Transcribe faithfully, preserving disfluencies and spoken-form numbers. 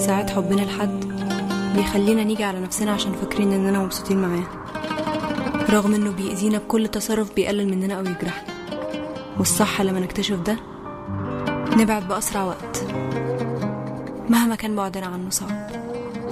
ساعات حبنا لحد بيخلينا نيجي على نفسنا عشان فاكرين اننا مبسوطين معاه، رغم انه بيأذينا بكل تصرف بيقلل مننا او يجرحنا. والصح لما نكتشف ده نبعد بأسرع وقت مهما كان بعدنا عنه صعب.